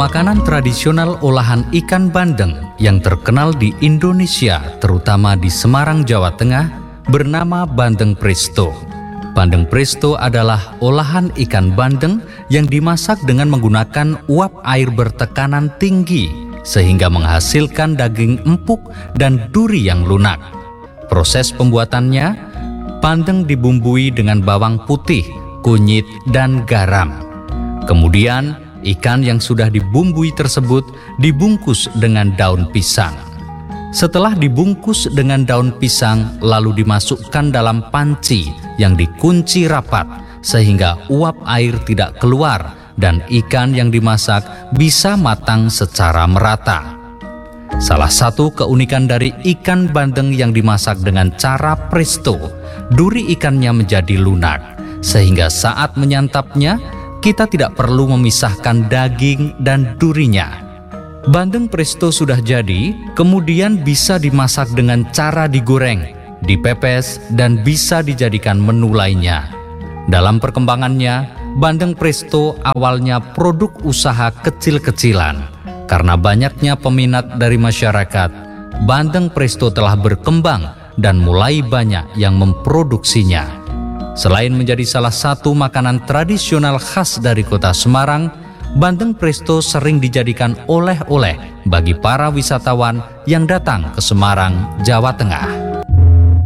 Makanan tradisional olahan ikan bandeng yang terkenal di Indonesia, terutama di Semarang, Jawa Tengah, bernama bandeng presto. Bandeng presto adalah olahan ikan bandeng yang dimasak dengan menggunakan uap air bertekanan tinggi sehingga menghasilkan daging empuk dan duri yang lunak. Proses pembuatannya, bandeng dibumbui dengan bawang putih, kunyit, dan garam. Kemudian, ikan yang sudah dibumbui tersebut dibungkus dengan daun pisang. Setelah dibungkus dengan daun pisang, lalu dimasukkan dalam panci yang dikunci rapat sehingga uap air tidak keluar dan ikan yang dimasak bisa matang secara merata. Salah satu keunikan dari ikan bandeng yang dimasak dengan cara presto, duri ikannya menjadi lunak sehingga saat menyantapnya kita tidak perlu memisahkan daging dan durinya. Bandeng presto sudah jadi, kemudian bisa dimasak dengan cara digoreng, dipepes, dan bisa dijadikan menu lainnya. Dalam perkembangannya, bandeng presto awalnya produk usaha kecil-kecilan. Karena banyaknya peminat dari masyarakat, bandeng presto telah berkembang dan mulai banyak yang memproduksinya. Selain menjadi salah satu makanan tradisional khas dari kota Semarang, bandeng presto sering dijadikan oleh-oleh bagi para wisatawan yang datang ke Semarang, Jawa Tengah.